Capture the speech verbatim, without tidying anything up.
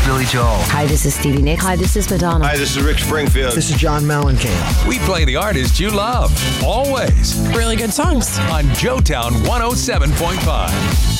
Billy Joel. Hi, this is Stevie Nicks. Hi, this is Madonna. Hi, this is Rick Springfield. This is John Mellencamp. We play the artists you love, always. Really good songs. On Joetown one oh seven point five.